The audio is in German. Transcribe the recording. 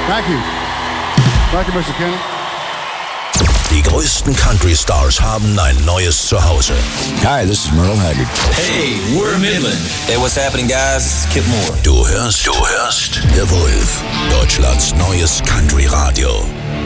Thank you. Thank you, Mr. Kenny. Die größten Country-Stars haben ein neues Zuhause. Hi, this is Merle Haggard. Hey, we're Midland. Hey, what's happening, guys? It's Kip Moore. Du hörst The Wolf, Deutschlands neues Country-Radio.